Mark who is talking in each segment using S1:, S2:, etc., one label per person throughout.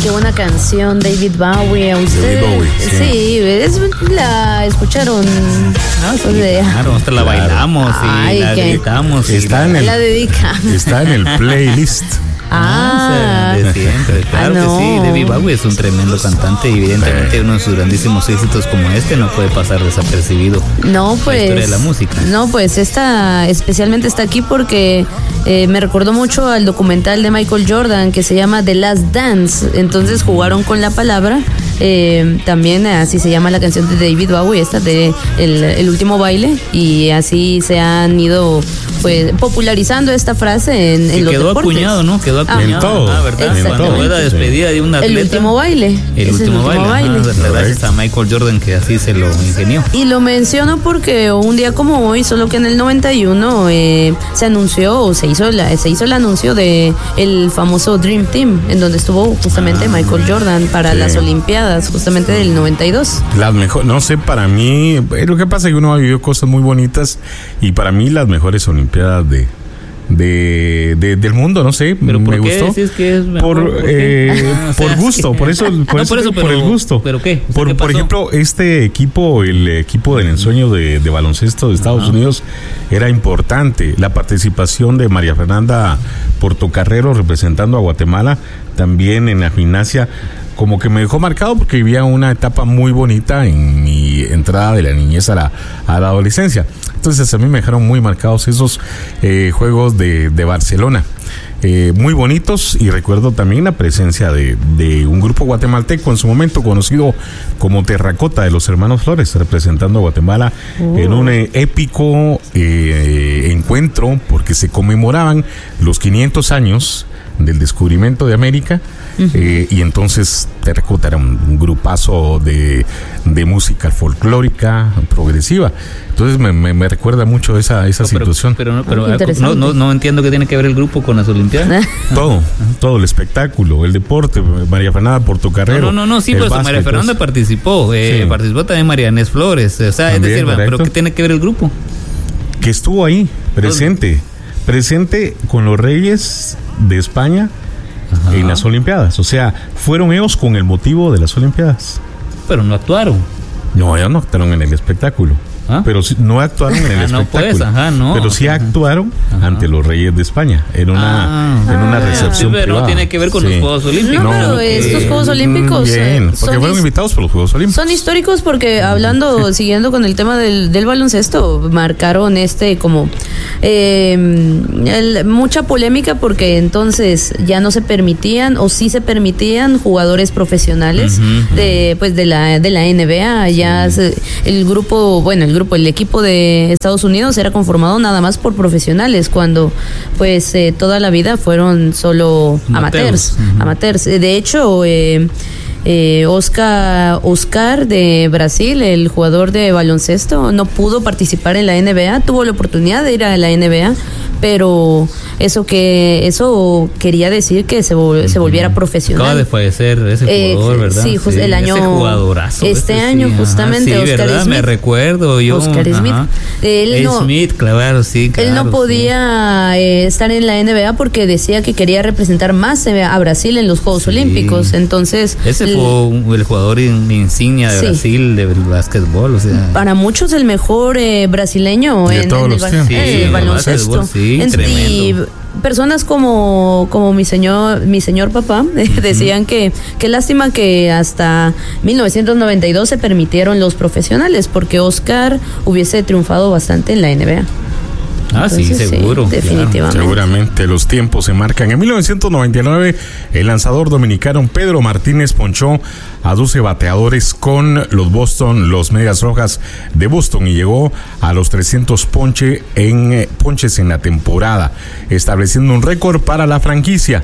S1: qué buena canción, David Bowie. ¿A ustedes?
S2: David Bowie,
S1: sí, la escucharon.
S3: Sí, claro, hasta la bailamos y la dedicamos.
S1: La dedicamos.
S2: Está en el playlist.
S3: De siempre, claro que sí. David Bowie es un tremendo cantante y evidentemente uno de sus grandísimos éxitos como este no puede pasar desapercibido.
S1: No, pues.
S3: La historia de la música.
S1: No, pues especialmente está aquí porque me recordó mucho al documental de Michael Jordan que se llama The Last Dance. Entonces jugaron con la palabra. También así se llama la canción de David Bowie, esta de el último baile, y así se han ido pues popularizando esta frase en los
S3: quedó
S1: deportes.
S3: acuñado, ¿no? Quedó acuñado.
S2: En todo.
S3: ¿Verdad? Cuando fue la despedida de un atleta.
S1: El último baile.
S3: El último baile. Gracias a Michael Jordan que así se lo ingenió.
S1: Y lo menciono porque un día como hoy, solo que en el 91 se anunció o se hizo el anuncio de el famoso Dream Team, en donde estuvo justamente Michael Jordan para las Olimpiadas, justamente del 92.
S2: Las mejores, no sé, para mí, lo que pasa es que uno ha vivido cosas muy bonitas y para mí las mejores Olimpiadas del mundo, no sé,
S3: ¿pero
S2: me
S3: por qué
S2: gustó
S3: decís que es mejor?
S2: Por gusto, por eso por el gusto.
S3: ¿Pero qué?
S2: Por ejemplo, este equipo, el equipo del ensueño de baloncesto de Estados Unidos era importante. La participación de María Fernanda Portocarrero representando a Guatemala, también en la gimnasia, como que me dejó marcado porque vivía una etapa muy bonita en mi entrada de la niñez a la adolescencia. Entonces a mí me dejaron muy marcados esos Juegos de Barcelona. Muy bonitos, y recuerdo también la presencia de un grupo guatemalteco en su momento conocido como Terracota, de los hermanos Flores, representando a Guatemala en un épico encuentro porque se conmemoraban los 500 años del descubrimiento de América. Y entonces Terracota era un grupazo de música folclórica progresiva. Entonces me recuerda mucho esa situación.
S3: Pero no entiendo qué tiene que ver el grupo con las Olimpiadas.
S2: Todo el espectáculo, el deporte, María Fernanda Portocarrero.
S3: Sí, pero María Fernanda participó. Participó también María Inés Flores. O sea, también, es decir, pero ¿qué tiene que ver el grupo?
S2: Que estuvo ahí, presente con los Reyes de España. En las Olimpiadas, o sea, fueron ellos con el motivo de las Olimpiadas.
S3: Pero no actuaron.
S2: No, ellos no actuaron en el espectáculo. Pero sí, no actuaron en el espectáculo. Pero sí actuaron ante los Reyes de España en una recepción
S3: pero
S2: privada.
S3: No tiene que ver con los Juegos Olímpicos.
S1: No, pero estos Juegos Olímpicos
S2: porque fueron invitados por los Juegos Olímpicos.
S1: Son históricos porque siguiendo con el tema del baloncesto, marcaron como mucha polémica porque entonces ya no se permitían, o sí se permitían, jugadores profesionales de la NBA. Ya el equipo de Estados Unidos era conformado nada más por profesionales, cuando pues toda la vida fueron solo amateurs. De hecho, Oscar de Brasil, el jugador de baloncesto, no pudo participar en la NBA, tuvo la oportunidad de ir a la NBA, pero eso quería decir que se volviera profesional.
S3: Acaba de fallecer ese jugador, ¿verdad?
S1: Sí, el año.
S3: Ese jugadorazo.
S1: Este año, justamente, Oscar
S3: ¿verdad?
S1: Smith.
S3: Me recuerdo yo.
S1: Oscar Smith.
S3: Smith, claro, sí. Claro,
S1: él no podía estar en la NBA porque decía que quería representar más a Brasil en los Juegos Olímpicos. Entonces.
S3: Ese fue el jugador insignia de Brasil, del básquetbol. O sea.
S1: Para muchos, el mejor brasileño en el baloncesto. Y personas como mi señor papá decían que lástima que hasta 1992 se permitieron los profesionales, porque Oscar hubiese triunfado bastante en la NBA. Entonces,
S3: seguro.
S1: Definitivamente.
S2: Claro, seguramente los tiempos se marcan. En 1999, el lanzador dominicano Pedro Martínez ponchó a 12 bateadores con los Medias Rojas de Boston, y llegó a los 300 ponches en la temporada, estableciendo un récord para la franquicia.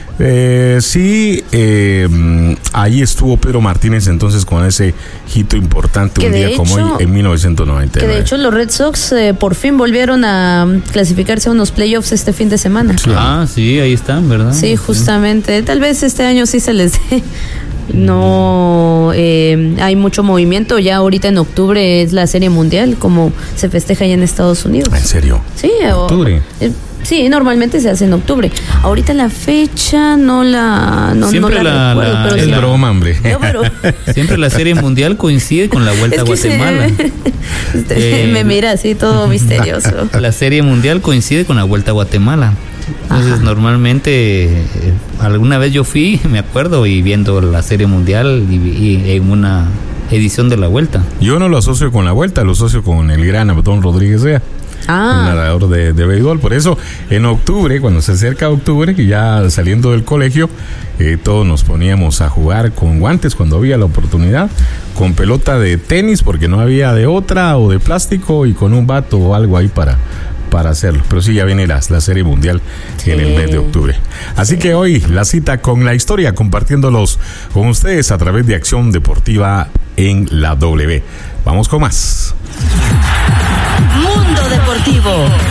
S2: Ahí estuvo Pedro Martínez entonces con ese hito importante un día como hoy en 1999.
S1: Que de hecho los Red Sox por fin volvieron a clasificarse a unos playoffs este fin de semana.
S3: Sí, ahí están, ¿verdad?
S1: Sí, justamente. Tal vez este año sí se les dé. No hay mucho movimiento. Ya ahorita en octubre es la Serie Mundial, como se festeja allá en Estados Unidos.
S2: ¿En serio?
S1: Sí,
S2: octubre.
S1: Sí, normalmente se hace en octubre. Ahorita la fecha no la recuerdo, pero
S2: es broma, hombre.
S1: No, pero
S3: siempre la Serie Mundial coincide con la Vuelta a Guatemala.
S1: Me mira así todo misterioso.
S3: La Serie Mundial coincide con la Vuelta a Guatemala. Entonces, normalmente, alguna vez yo fui, me acuerdo, y viendo la Serie Mundial y en una edición de la Vuelta.
S2: Yo no lo asocio con la Vuelta, lo asocio con el gran Abdón Rodríguez Sea. El narrador de béisbol. Por eso en octubre, cuando se acerca octubre, que ya saliendo del colegio, todos nos poníamos a jugar con guantes cuando había la oportunidad, con pelota de tenis porque no había de otra, o de plástico, y con un bato o algo ahí para hacerlo. Pero sí, ya viene la Serie Mundial en el mes de octubre. Así que hoy la cita con la historia, compartiéndolos con ustedes a través de Acción Deportiva en la W. Vamos con más.
S4: Mundo Deportivo.